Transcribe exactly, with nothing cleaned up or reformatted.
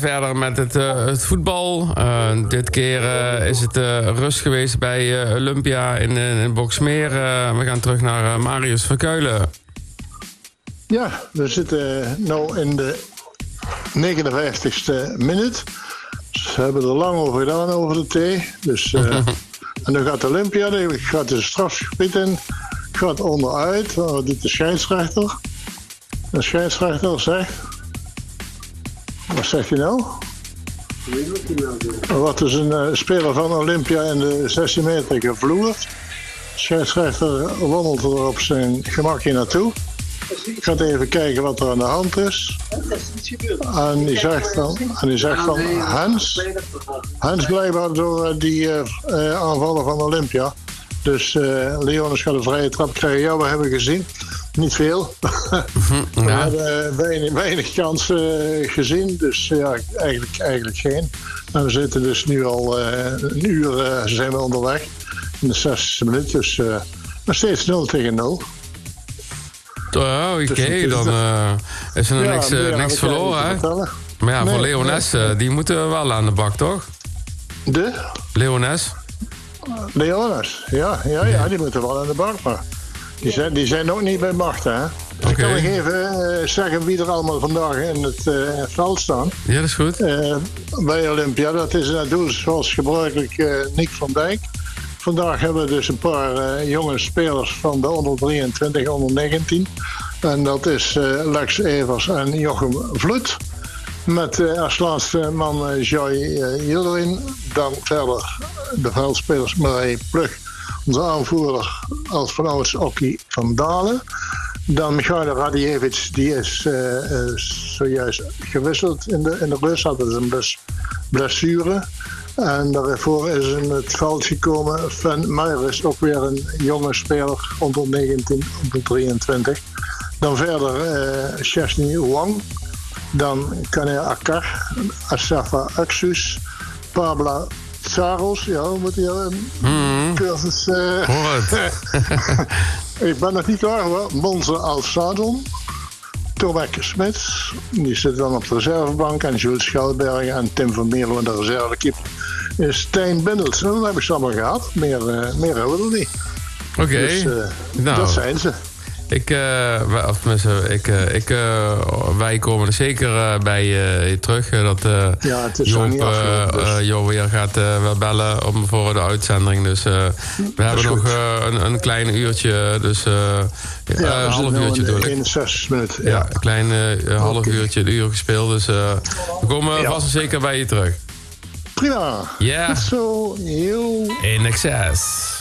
verder met het, uh, het voetbal. Uh, dit keer uh, is het uh, rust geweest bij uh, Olympia in, in Boxmeer. Uh, we gaan terug naar uh, Marius Verkuilen. Ja, we zitten nu in de negenenvijftigste minuut. Ze hebben er lang over gedaan, over de thee. Dus, uh, en dan gaat Olympia, die gaat de strafgebied in. Gaat onderuit, wat doet de scheidsrechter? De scheidsrechter zegt... Wat zegt hij nou? Wat is een uh, speler van Olympia in de zestien meter gevloerd. De scheidsrechter wandelt er op zijn gemakje naartoe. Gaat even kijken wat er aan de hand is. En die zegt dan, en die zegt dan Hans. Hans blijkbaar door die uh, uh, aanvallen van Olympia. Dus uh, Leonis gaat een vrije trap krijgen. Ja, we hebben gezien. Niet veel. Ja. We hebben weinig, weinig kansen uh, gezien. Dus ja, eigenlijk, eigenlijk geen. En we zitten dus nu al uh, een uur uh, zijn we onderweg. In de zestigste minuut. Dus uh, nog steeds nul tegen nul. Oh, oké. Okay. Dan uh, is er nog ja, niks, uh, niks verloren, hè? Maar ja, nee, voor Leones, nee. uh, die moeten wel aan de bak, toch? De? Leones. Leones, ja, ja, ja, die moeten wel aan de bak, maar die zijn, die zijn ook niet bij macht, hè? Dus okay. Ik kan nog even uh, zeggen wie er allemaal vandaag in het uh, veld staan. Ja, dat is goed. Uh, bij Olympia, dat is natuurlijk zoals gebruikelijk uh, Nick van Dijk. Vandaag hebben we dus een paar uh, jonge spelers van de onder drieëntwintig, onder negentien. En dat is uh, Lex Evers en Jochem Vloed. Met uh, als laatste man uh, Joy uh, Jilderin. Dan verder de veldspelers Marije Plug. Onze aanvoerder als vanouds Okkie van Dalen. Dan Michail Radijevich, die is uh, uh, zojuist gewisseld in de, in de rust. Dat is een bless, blessure. En daarvoor is in het veld gekomen Van Meijer, ook weer een jonge speler onder negentien, onder drieëntwintig. Dan verder uh, Chesney Wang. Dan Kane Akar, Asafa Axus, Pabla Tsaros. Ja, moet je een mm. cursus... Uh, ik ben nog niet klaar hoor. Monza Al-Sadon. Tomek Smits, die zit dan op de reservebank. En Jules Schouwbergen en Tim van Mierlo in de reservekeeper. Stijn Bindels. Nou, dat heb ik ze allemaal gehad. Meer, uh, meer hebben we er niet. Oké. Okay. Dus, uh, nou, dat zijn ze. Ik, uh, of tenminste, ik, uh, ik, uh, wij komen er zeker uh, bij uh, je terug. Uh, dat uh, ja, het is Joop, niet afgelopen, dus. uh, Jo weer gaat uh, wel bellen om, voor de uitzending. Dus uh, we dat hebben nog uh, een, een klein uurtje. Dus uh, ja, ja, een half uurtje in, doe ik. eenenzestig minuten. Ja, ja, een klein uh, half okay. uurtje, een uur gespeeld. Dus uh, we komen ja. vast en zeker bij je terug. Prima. Ja. Tot zo. Heel. In excess.